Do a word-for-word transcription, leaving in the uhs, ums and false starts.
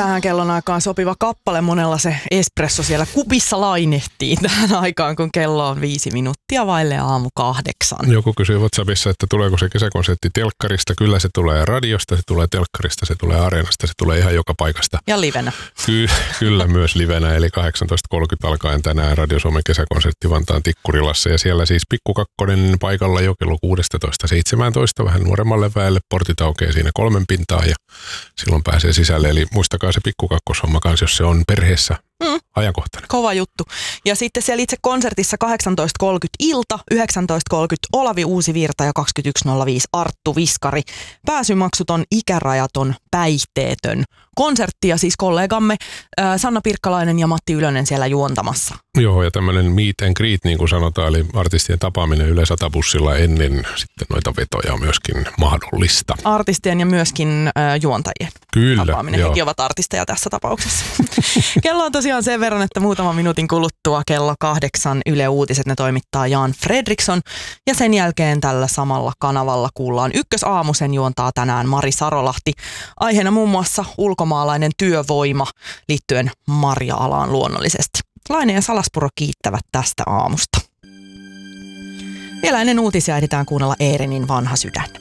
tähän kellon aikaan sopiva kappale. Monella se espresso siellä kupissa lainehtii tähän aikaan, kun kello on viisi minuuttia vaille aamu kahdeksan. Joku kysyy WhatsAppissa, että tuleeko se kesäkonsertti telkkarista. Kyllä se tulee radiosta, se tulee telkkarista, se tulee areenasta, se tulee ihan joka paikasta. Ja livenä. Ky- kyllä myös livenä, eli kahdeksantoista kolmekymmentä alkaen tänään Radio Suomen kesäkonsertti Vantaan Tikkurilassa. Ja siellä siis Pikku Kakkonen paikalla jo kello kuusitoista seitsemäntoista, vähän nuoremmalle väelle. Portit aukeaa siinä kolmen pintaan ja silloin pääsee sisälle. Eli muistakaa se pikkukakkos-homma kanssa, jos se on perheessä mm. ajankohtainen. Kova juttu. Ja sitten siellä itse konsertissa kahdeksantoista kolmekymmentä ilta, yhdeksäntoista kolmekymmentä Olavi Uusivirta ja kaksikymmentäyksi nolla viisi Arttu Viskari. Pääsymaksuton, ikärajaton, päihteetön. Konserttia siis kollegamme äh, Sanna Pirkkalainen ja Matti Ylönen siellä juontamassa. Joo, ja tämmöinen meet and greet, niin kuin sanotaan, eli artistien tapaaminen Yle Satabussilla ennen sitten noita vetoja on myöskin mahdollista. Artistien ja myöskin äh, juontajien Kyllä, tapaaminen. joo. Hekin ovat artisteja tässä tapauksessa. Kello on tosiaan sen verran, että muutaman minuutin kuluttua kello kahdeksan Yle Uutiset ne toimittaa Jan Fredriksson. Ja sen jälkeen tällä samalla kanavalla kuullaan Ykkösaamu, sen juontaa tänään Mari Sarolahti. Aiheena muun muassa ulkomaalainen työvoima liittyen marja-alaan luonnollisesti. Laine ja Salaspuro kiittävät tästä aamusta. Vielä ennen uutisia ehditään kuunnella Eerinin Vanha sydän.